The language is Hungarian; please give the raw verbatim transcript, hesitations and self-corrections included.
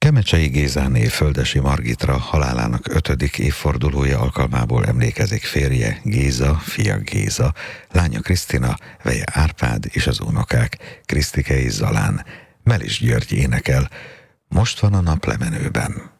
Kemecsei Gézáné Földesi Margitra halálának ötödik évfordulója alkalmából emlékezik férje Géza, fia Géza, lánya Krisztina, veje Árpád és az unokák, Krisztike és Zalán. Melis György énekel, most van a nap lemenőben.